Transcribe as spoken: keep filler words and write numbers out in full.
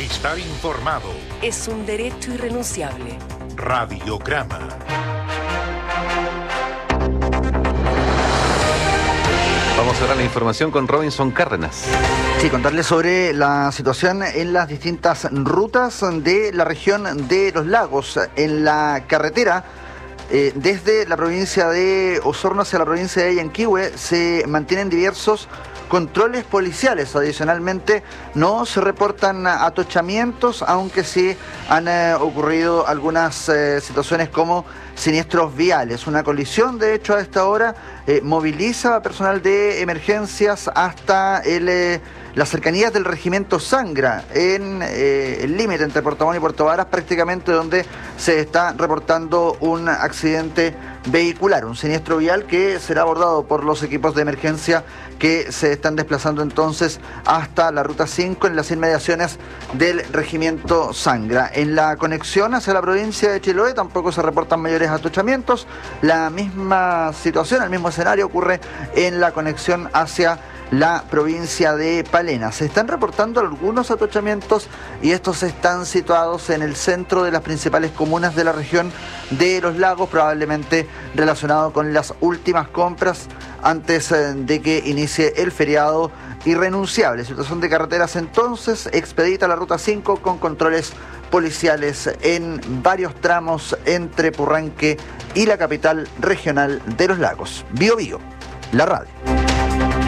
Estar informado es un derecho irrenunciable. Radiograma. Vamos a ver la información con Robinson Cárdenas. Sí, contarles sobre la situación en las distintas rutas de la región de Los Lagos. En la carretera, eh, desde la provincia de Osorno hacia la provincia de Yanquihue, se mantienen diversos controles policiales. Adicionalmente, no se reportan atochamientos, aunque sí han eh, ocurrido algunas eh, situaciones como siniestros viales. Una colisión, de hecho, a esta hora eh, moviliza a personal de emergencias hasta el, eh, las cercanías del regimiento Sangra, en eh, el límite entre Puerto Montt y Puerto Varas, prácticamente donde se está reportando un accidente vehicular, un siniestro vial que será abordado por los equipos de emergencia que se están desplazando entonces hasta la ruta cinco en las inmediaciones del regimiento Sangra. En la conexión hacia la provincia de Chiloé tampoco se reportan mayores atochamientos. La misma situación, el mismo escenario ocurre en la conexión hacia la provincia de Palena. Se están reportando algunos atochamientos y estos están situados en el centro de las principales comunas de la región de Los Lagos, probablemente relacionado con las últimas compras antes de que inicie el feriado irrenunciable. Situación de carreteras entonces, expedita la ruta cinco con controles policiales en varios tramos entre Purranque y la capital regional de Los Lagos. Bio Bio, la radio.